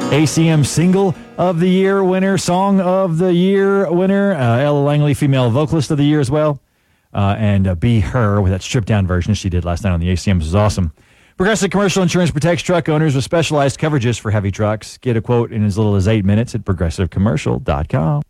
ACM Single of the Year winner, Song of the Year winner, Ella Langley, Female Vocalist of the Year as well, and Be Her with that stripped-down version she did last night on the ACM. This was awesome. Progressive Commercial Insurance protects truck owners with specialized coverages for heavy trucks. Get a quote in as little as 8 minutes at progressivecommercial.com.